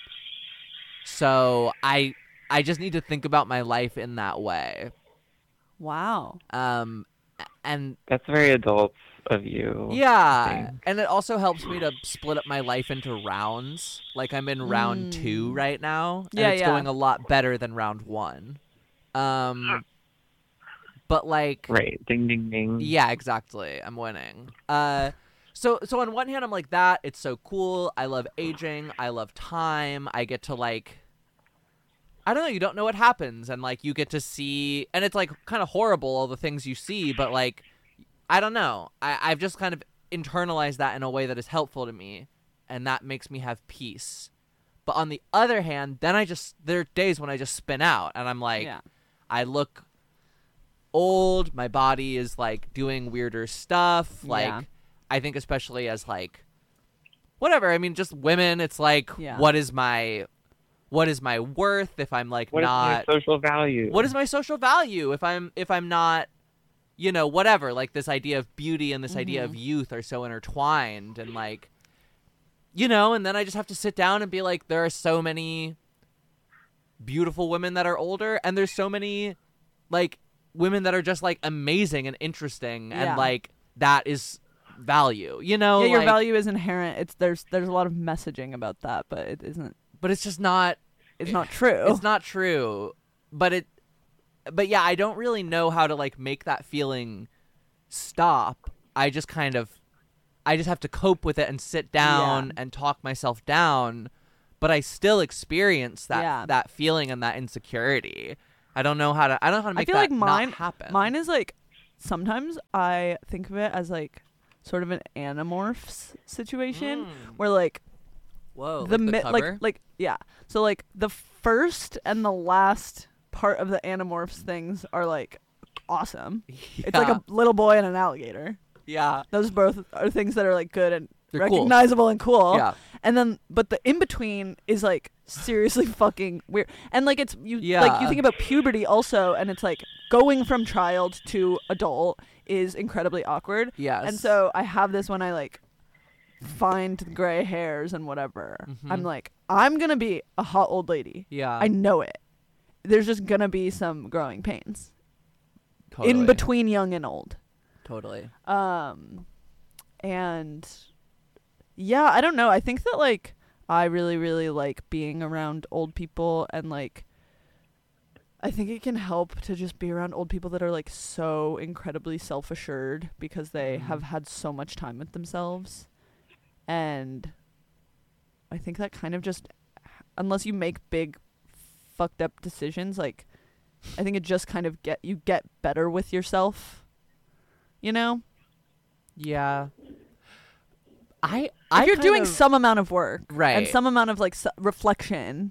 B: So I just need to think about my life in that way.
A: Wow.
B: And
E: That's very adult of you.
B: yeah, and it also helps me to split up my life into rounds. I'm in round 2 right now, and
A: Yeah,
B: it's
A: yeah.
B: going a lot better than round 1. But
E: Right. Ding, ding, ding.
B: yeah, exactly. I'm winning. So on one hand, I'm like, that it's so cool. I love aging. I love time. I get to I don't know. You don't know what happens, and you get to see, and it's kind of horrible all the things you see, but I don't know. I've just kind of internalized that in a way that is helpful to me, and that makes me have peace. But on the other hand, then there are days when I just spin out, and I'm like,
A: Yeah.
B: I look old. My body is doing weirder stuff.
A: Yeah.
B: I think especially as whatever. I mean, just women. It's
A: Yeah.
B: what is my worth if I'm
E: What
B: not
E: is my social value?
B: what is my social value if I'm not whatever, this idea of beauty and this idea of youth are so intertwined, and and then I just have to sit down and be there are so many beautiful women that are older, and there's so many women that are just amazing and interesting,
A: Yeah.
B: and that is value,
A: Yeah, your value is inherent. There's a lot of messaging about that, but it isn't.
B: but it's just not
A: is not true.
B: It's not true, but yeah, I don't really know how to like make that feeling stop. I just have to cope with it and sit down and talk myself down, but I still experience that feeling and that insecurity. I don't know how to make that not happen.
A: Mine is like, sometimes I think of it as like sort of an Animorphs situation where like,
B: whoa,
A: the
B: cover?
A: So like the first and the last part of the Animorphs things are like awesome. It's like a little boy and an alligator.
B: Yeah.
A: Those both are things that are like good and
B: They're
A: recognizable and cool.
B: Yeah.
A: And then but the in between is like seriously fucking weird. And like it's you like you think about puberty also, and it's like going from child to adult is incredibly awkward.
B: Yes.
A: And so I have this when I like find the gray hairs and whatever. I'm like, I'm gonna be a hot old lady.
B: Yeah.
A: I know it. There's just gonna be some growing pains
B: Totally.
A: in between young and old.
B: Totally.
A: And yeah, I don't know. I think that like I really, really like being around old people, and like I think it can help to just be around old people that are like so incredibly self-assured because they have had so much time with themselves. And I think that kind of just, unless you make big fucked up decisions, like I think it just kind of get better with yourself, you know?
B: Yeah. If
A: you're doing some amount of work,
B: right,
A: and some amount of like reflection.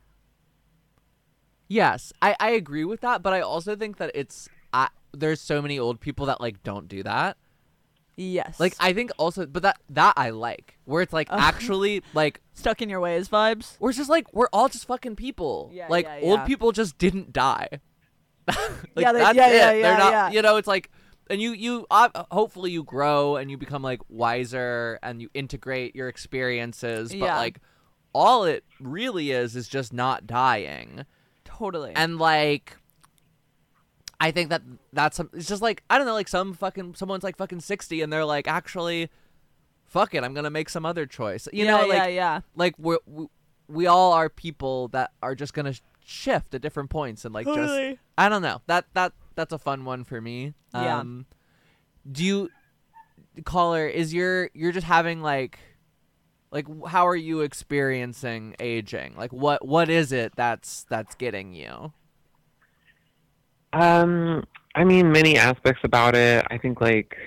B: Yes, I agree with that, but I also think that there's so many old people that like don't do that.
A: Yes.
B: Like I think also, but that I like, where it's like actually like
A: stuck in your ways vibes.
B: We're just like, we're all just fucking people.
A: Yeah,
B: like old people just didn't die. Like, that's it. They're not, you know, it's like, and you hopefully you grow and you become like wiser and you integrate your experiences, but like all it really is just not dying.
A: Totally.
B: And like I think that's it's just like, I don't know, like someone's like fucking 60 and they're like, actually fuck it, I'm gonna make some other choice, you know, like like we all are people that are just gonna shift at different points, and like just I don't know, that's a fun one for me. Do you, caller, is you're just having like how are you experiencing aging? Like what is it that's getting you?
E: I mean, many aspects about it. I think like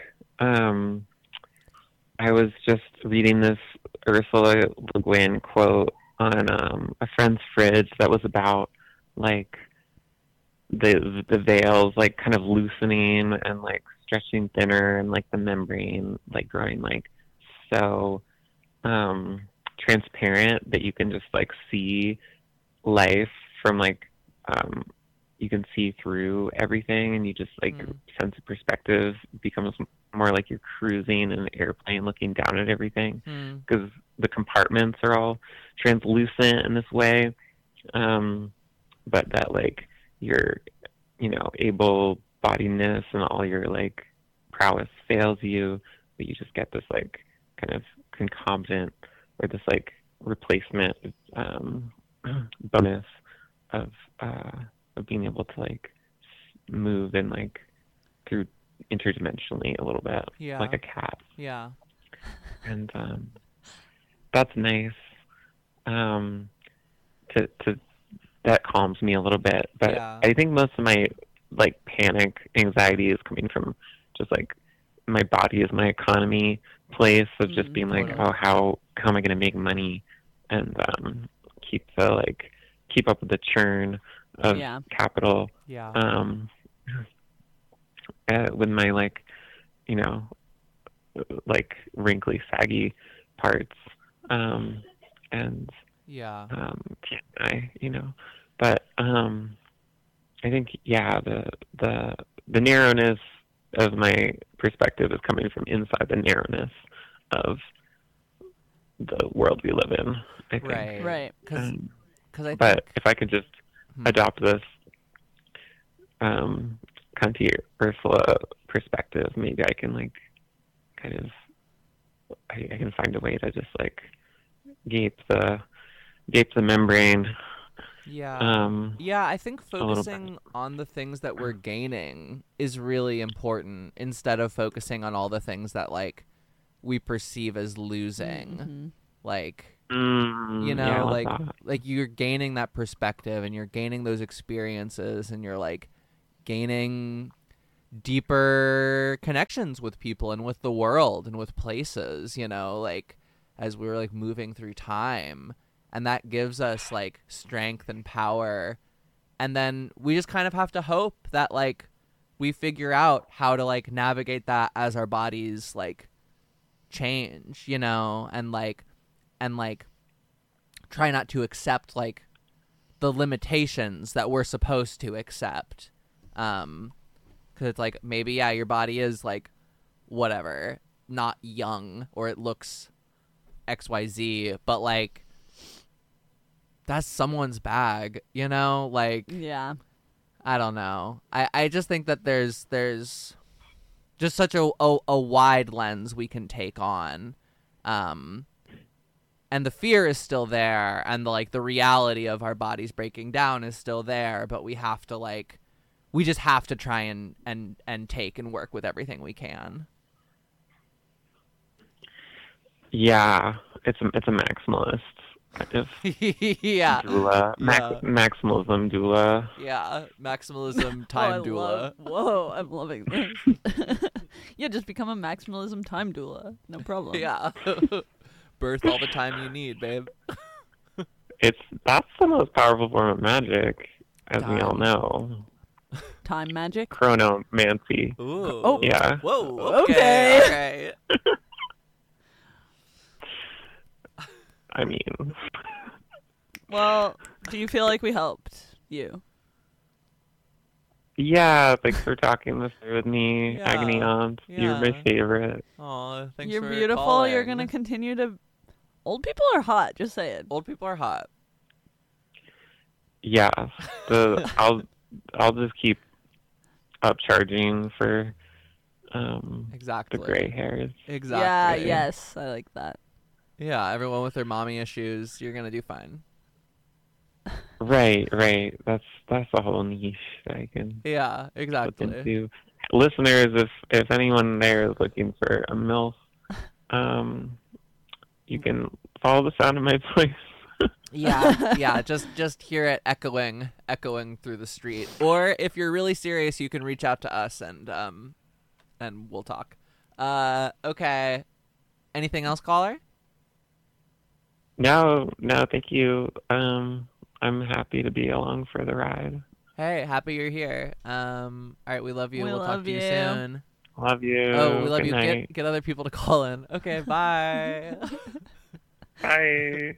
E: I was just reading this Ursula Le Guin quote on a friend's fridge that was about like the veils like kind of loosening and like stretching thinner, and like the membrane like growing like so transparent that you can just like see life from like you can see through everything, and you just like sense of perspective becomes more like you're cruising in an airplane looking down at everything, because the compartments are all translucent in this way, but that like your, you know, able-bodiedness and all your like prowess fails you, but you just get this like kind of concomitant or this like replacement bonus of being able to like move and like through interdimensionally a little bit, like a cat.
B: Yeah.
E: And that's nice. To that calms me a little bit, but I think most of my like panic anxiety is coming from just like my body is my economy place of just being like, oh, how am I going to make money and keep up with the churn of capital, with my like, you know, like wrinkly, saggy parts, and you know, but I think the narrowness of my perspective is coming from inside the narrowness of the world we live in, I think.
B: Right.
E: But if I could just adopt this Kanti Ursula perspective, maybe I can like kind of I can find a way to just like gape the membrane
B: Yeah. Yeah, I think
E: little bit.
B: focusing on the things that we're gaining is really important instead of focusing on all the things that like we perceive as losing.
A: Mm-hmm.
B: Like,
E: Yeah, I love
B: like
E: that.
B: like you're gaining that perspective and you're gaining those experiences and you're like gaining deeper connections with people and with the world and with places, like as we're like moving through time, and that gives us like strength and power, and then we just kind of have to hope that like we figure out how to like navigate that as our bodies like change, and like try not to accept like the limitations that we're supposed to accept. Because it's like maybe, yeah, your body is like whatever, not young, or it looks XYZ, but like that's someone's bag, like
A: Yeah.
B: I don't know. I just think that there's just such a wide lens we can take on. And the fear is still there, and the reality of our bodies breaking down is still there, but we have to we just have to try and take and work with everything we can.
E: Yeah, it's a maximalist kind of
B: Yeah.
E: doula,
B: Yeah.
E: maximalism doula.
B: Yeah, maximalism time doula.
A: Whoa, I'm loving this. Yeah, just become a maximalism time doula. No problem.
B: Yeah. Birth all the time you need, babe.
E: That's the most powerful form of magic, as we all
B: Time.
E: know.
A: Time magic.
E: Chronomancy.
B: Ooh.
A: Oh.
E: Yeah.
B: Whoa.
A: Okay.
B: Okay.
E: I mean,
A: Well, do you feel like we helped you?
E: yeah, thanks for talking this through with me,
B: Yeah.
E: Agony Aunt. You're my
B: Yeah.
E: favorite.
B: Aw, thanks
A: You're
B: for
A: beautiful.
B: calling.
A: You're gonna continue to. Old people are hot. Just say it.
B: Old people are hot.
E: Yeah. I'll just keep upcharging for
B: Exactly.
E: the gray hairs.
B: Exactly.
A: Yeah. Yes, I like that.
B: Yeah, everyone with their mommy issues, you're gonna do fine.
E: Right. That's a whole niche that I can
B: Yeah,
E: look
B: exactly.
E: into. Listeners, if anyone there is looking for a MILF, you can follow the sound of my voice.
B: Yeah, just hear it echoing through the street. Or if you're really serious, you can reach out to us and we'll talk. Okay. Anything else, caller?
E: No, thank you. I'm happy to be along for the ride.
B: Hey, happy you're here. All right, we love you.
A: We
B: We'll talk
A: love
B: to you
A: you.
B: soon.
E: Love you.
B: Oh, we love
E: Good
B: you.
E: night.
B: Get other people to call in. Okay, bye.
E: Bye.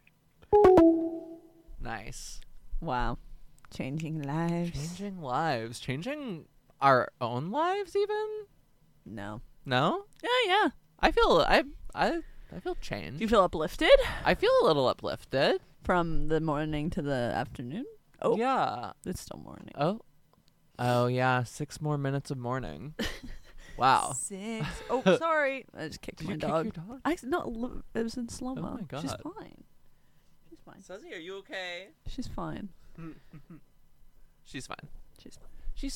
B: Nice.
A: Wow. Changing lives.
B: Changing lives. Changing our own lives even?
A: No.
B: No?
A: Yeah.
B: I feel changed.
A: Do you feel uplifted
B: I feel a little uplifted.
A: from the morning to the afternoon? Oh.
B: Yeah.
A: It's still morning.
B: Oh yeah, 6 more minutes of morning. Wow.
A: 6. Oh, sorry. I just kicked
B: Did
A: my
B: you kick
A: dog.
B: your dog?
A: It was in slow mo.
B: Oh my God.
A: She's fine. She's fine.
B: Suzy, are you okay?
A: She's fine.
B: She's fine.
A: She's fine.
B: She's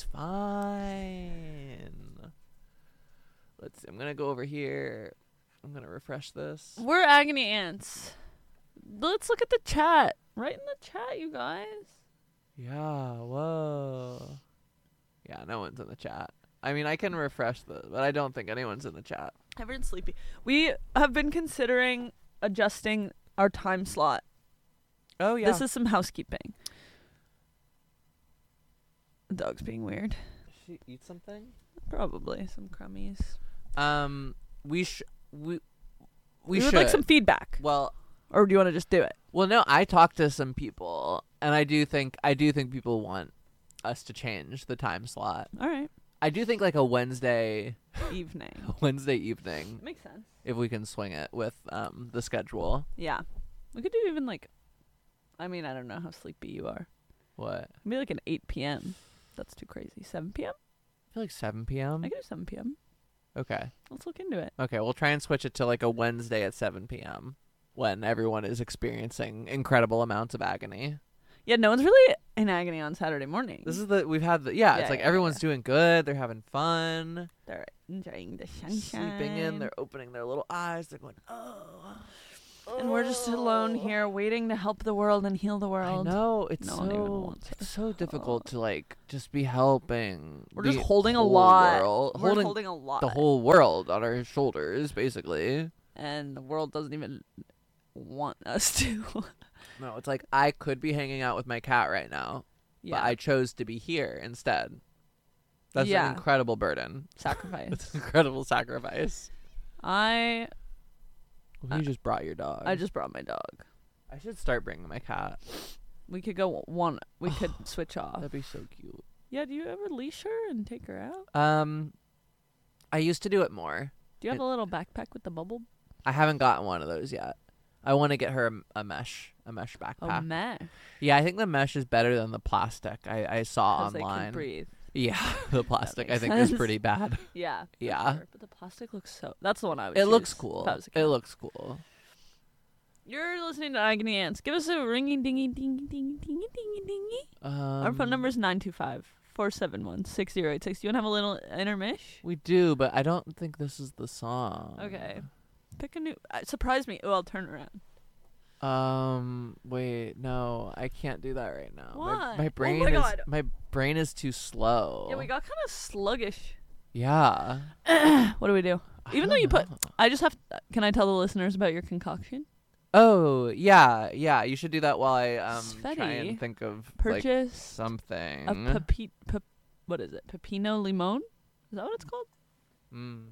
B: fine. Let's see. I'm gonna go over here. I'm gonna refresh this.
A: We're agony ants. Let's look at the chat. Right in the chat, you guys.
B: Yeah. Whoa. Yeah. No one's in the chat. I mean, I can refresh this, but I don't think anyone's in the chat.
A: Everyone's sleepy. We have been considering adjusting our time slot.
B: Oh yeah.
A: This is some housekeeping. The dog's being weird.
B: Did she eat something?
A: Probably some crummies.
B: We
A: We
B: should
A: would like some feedback.
B: Well,
A: Or do you want to just do it?
B: Well, no, I talked to some people, and I do think people want us to change the time slot.
A: All right.
B: I do think like a Wednesday
A: Evening.
B: evening,
A: Makes sense.
B: if we can swing it with the schedule.
A: Yeah. We could do even like, I mean, I don't know how sleepy you are.
B: What?
A: Maybe like an 8 p.m. That's too crazy. 7 p.m.?
B: I feel like 7 p.m.
A: I could do 7 p.m.
B: Okay.
A: Let's look into it.
B: Okay, we'll try and switch it to like a Wednesday at 7 p.m. when everyone is experiencing incredible amounts of agony.
A: Yeah, no one's really in agony on Saturday morning.
B: It's like
A: Yeah,
B: everyone's doing good. They're having fun.
A: They're enjoying the sunshine.
B: Sleeping in. They're opening their little eyes. They're going, oh.
A: And we're just alone here waiting to help the world and heal the
B: I
A: world.
B: know. It's
A: No one even wants
B: it's
A: us.
B: so difficult to like just be helping.
A: We're
B: the
A: just holding a
B: whole
A: lot.
B: world-
A: We're holding a lot.
B: the whole world on our shoulders, basically.
A: And the world doesn't even want us to.
B: No, it's like I could be hanging out with my cat right now,
A: Yeah.
B: but I chose to be here instead. That's
A: Yeah.
B: an incredible burden.
A: Sacrifice.
B: It's an incredible sacrifice.
A: I
B: You just brought your dog.
A: just brought my dog.
B: I should start bringing my cat.
A: We could go one. We could switch off.
B: That'd be so cute.
A: Yeah. Do you ever leash her and take her out?
B: I used to do it more.
A: Do you have a little backpack with the bubble?
B: I haven't gotten one of those yet. I want to get her a mesh backpack.
A: Oh, mesh.
B: Yeah, I think the mesh is better than the plastic. I saw
A: 'Cause they can
B: online.
A: breathe.
B: Yeah, the plastic I
A: makes
B: think is
A: sense.
B: pretty bad.
A: Yeah. for
B: Yeah.
A: sure. But the plastic looks so. That's the one I would.
B: It looks
A: choose
B: cool.
A: if I was a
B: It
A: cat.
B: looks cool.
A: You're listening to Agony Ants. Give us a ringing dingy dingy dingy dingy dingy dingy. Our phone number is 925-471-6086. Do you want to have a little intermish?
B: We do, but I don't think this is the song.
A: Okay. Pick a new. Surprise me. Oh, I'll turn around.
B: Wait, no, I can't do that right now.
A: Why?
B: My
A: Oh
B: brain
A: my
B: is
A: God.
B: my brain is too slow.
A: Yeah, we got kind of sluggish.
B: Yeah.
A: What do we do? Even though you put, I just have. Can I tell the listeners about your concoction?
B: Oh, yeah. You should do that while I try
A: Sveti
B: and think of like
A: Purchase
B: something.
A: a what is it? Pepino limon? Is that what it's called?
B: Mm.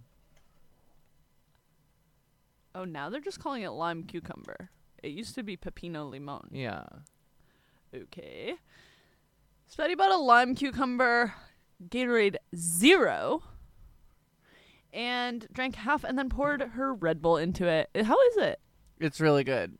A: Oh, now they're just calling it lime cucumber. It used to be pepino limon.
B: Yeah.
A: Okay. Spetty bought a lime cucumber Gatorade Zero and drank half and then poured her Red Bull into it. How is it?
B: It's really good.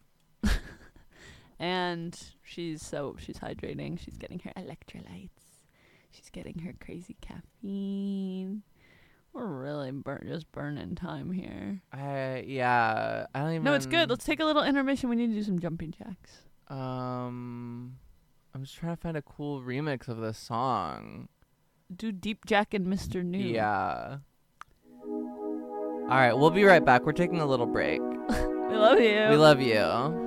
A: And she's hydrating. She's getting her electrolytes. She's getting her crazy caffeine. We're really just burning time here.
B: I don't even.
A: No, it's good. Let's take a little intermission. We need to do some jumping jacks.
B: I'm just trying to find a cool remix of this song.
A: Do Deep Jack and Mr. New.
B: Yeah. All right, we'll be right back. We're taking a little break.
A: We love you.
B: We love you.